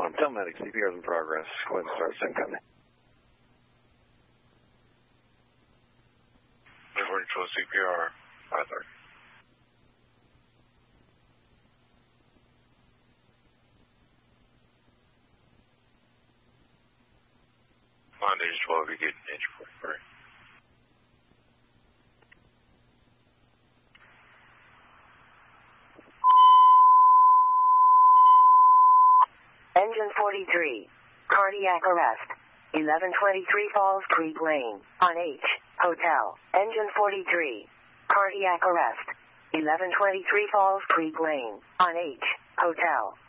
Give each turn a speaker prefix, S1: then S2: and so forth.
S1: Tell medic, CPR is in progress. Go ahead and start SIM company.
S2: 42 CPR, 530. Monday 12, you're getting engine 43.
S3: Engine 43, cardiac arrest. 1123 Falls Creek Lane, on H, Hotel. Engine 43, cardiac arrest. 1123 Falls Creek Lane, on H, Hotel.